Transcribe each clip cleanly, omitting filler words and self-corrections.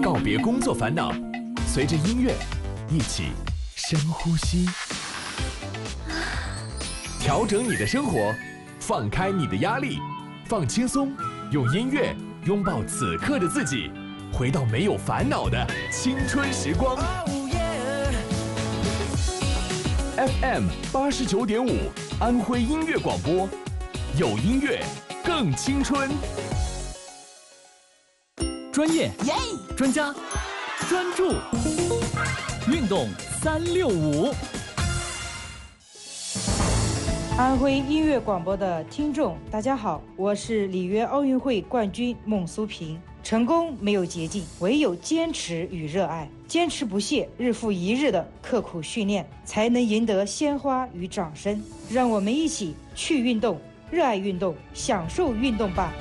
告别工作烦恼，随着音乐一起深呼吸，调整你的生活，放开你的压力，放轻松，用音乐拥抱此刻的自己，回到没有烦恼的青春时光。FM 89.5，安徽音乐广播，有音乐更青春。 专业、专家、专注，运动365。 安徽音乐广播的听众，大家好，我是里约奥运会冠军孟苏萍。成功没有捷径，唯有坚持与热爱，坚持不懈，日复一日的刻苦训练，才能赢得鲜花与掌声。让我们一起去运动，热爱运动，享受运动吧。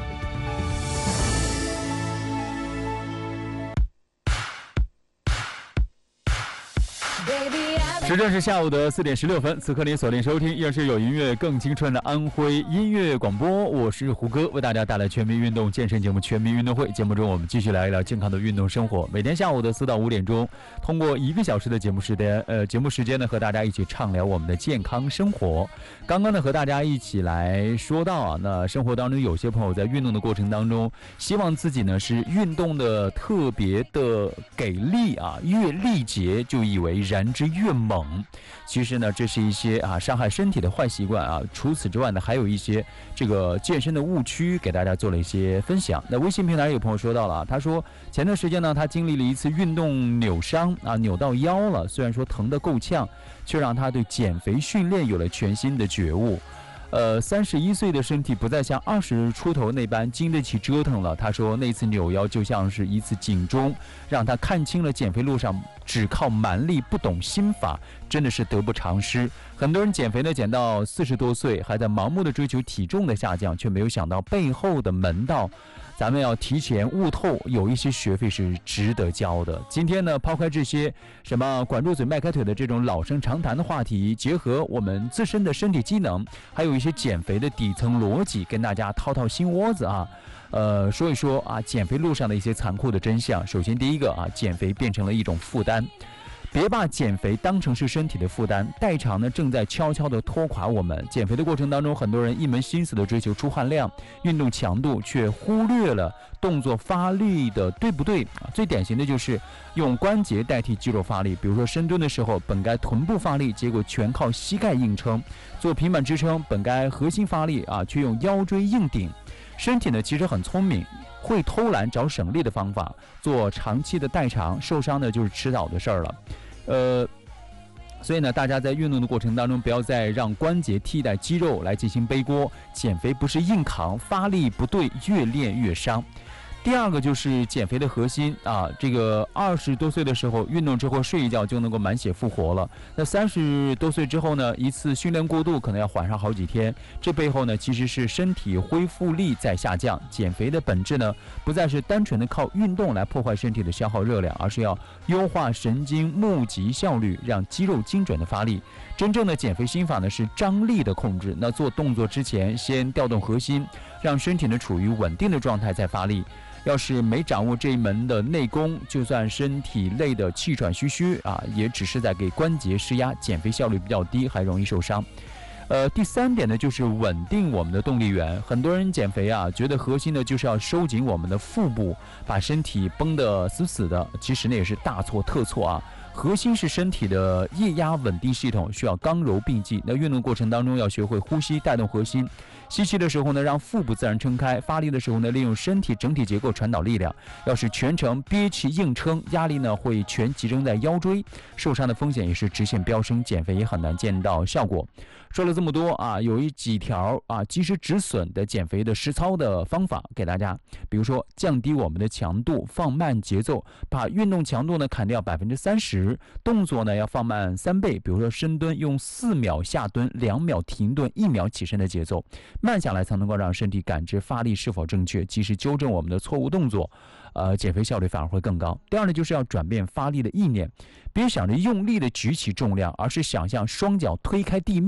时正是下午的4点16分，此刻您锁定收听依然是有音乐更青春的安徽音乐广播，我是胡歌，为大家带来全民运动健身节目《全民运动会》。节目中我们继续来一聊健康的运动生活，每天下午的4到5点钟，通过1个小时的节目时间呢，和大家一起畅聊我们的健康生活。刚刚呢，和大家一起来说到啊，那生活当中有些朋友在运动的过程当中，希望自己呢是运动的特别的给力啊，越力竭就以为燃之越猛。其实呢，这是一些伤害身体的坏习惯啊。除此之外呢，还有一些这个健身的误区，给大家做了一些分享。那微信平台有朋友说到了，他说前段时间呢，他经历了一次运动扭伤啊，扭到腰了。虽然说疼得够呛，却让他对减肥训练有了全新的觉悟。31岁的身体不再像20出头那般经得起折腾了。他说那次扭腰就像是一次警钟，让他看清了减肥路上只靠蛮力不懂心法真的是得不偿失。很多人减肥呢减到40多岁，还在盲目的追求体重的下降，却没有想到背后的门道。咱们要提前悟透，有一些学费是值得交的。今天呢，抛开这些什么管住嘴迈开腿的这种老生常谈的话题，结合我们自身的身体机能，还有一些减肥的底层逻辑，跟大家掏心窝子啊。说一说啊，减肥路上的一些残酷的真相。首先第一个啊，减肥变成了一种负担。别把减肥当成是身体的负担，代偿呢正在悄悄地拖垮我们。减肥的过程当中，很多人一门心思地追求出汗量、运动强度，却忽略了动作发力的对不对啊。最典型的就是用关节代替肌肉发力，比如说深蹲的时候本该臀部发力，结果全靠膝盖硬撑；做平板支撑本该核心发力啊，却用腰椎硬顶。身体呢其实很聪明，会偷懒找省力的方法，做长期的代偿，受伤呢就是迟早的事儿了。所以呢，大家在运动的过程当中，不要再让关节替代肌肉来进行背锅。减肥不是硬扛，发力不对，越练越伤。第二个就是减肥的核心啊，这个20多岁的时候运动之后睡一觉就能够满血复活了。那30多岁之后呢，一次训练过度可能要缓上好几天。这背后呢，其实是身体恢复力在下降。减肥的本质呢，不再是单纯的靠运动来破坏身体的消耗热量，而是要优化神经募集效率，让肌肉精准的发力。真正的减肥心法呢，是张力的控制。那做动作之前，先调动核心，让身体呢处于稳定的状态再发力。要是没掌握这一门的内功，就算身体累得气喘吁吁啊，也只是在给关节施压，减肥效率比较低，还容易受伤。第3点呢，就是稳定我们的动力源。很多人减肥啊，觉得核心呢就是要收紧我们的腹部，把身体绷得死死的，其实呢也是大错特错啊。核心是身体的液压稳定系统，需要刚柔并济。那运动过程当中要学会呼吸带动核心，吸气的时候呢，让腹部自然撑开；发力的时候呢，利用身体整体结构传导力量。要是全程憋气硬撑，压力呢会全集中在腰椎，受伤的风险也是直线飙升，减肥也很难见到效果。说了这么多啊，有几条啊及时止损的减肥的实操的方法给大家，比如说降低我们的强度，放慢节奏，把运动强度呢砍掉30%，动作呢要放慢3倍，比如说深蹲用4秒下蹲、2秒停顿、1秒起身的节奏，慢下来才能够让身体感知发力是否正确，及时纠正我们的错误动作。减肥效率反而会更高。第二呢，就是要转变发力的意念，别想着用力的举起重量，而是想象双脚推开地面，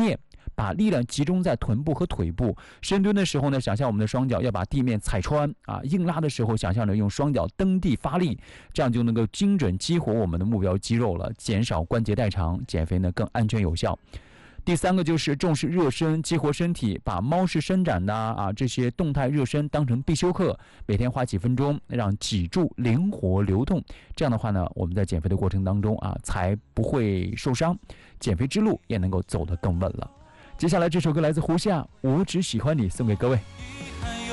把力量集中在臀部和腿部。深蹲的时候呢，想象我们的双脚要把地面踩穿啊；硬拉的时候，想象着用双脚蹬地发力，这样就能够精准激活我们的目标肌肉了，减少关节代偿，减肥呢更安全有效。第3个就是重视热身，激活身体，把猫式伸展这些动态热身当成必修课，每天花几分钟，让脊柱灵活流动。这样的话呢，我们在减肥的过程当中才不会受伤，减肥之路也能够走得更稳了。接下来这首歌来自胡夏，我只喜欢你，送给各位。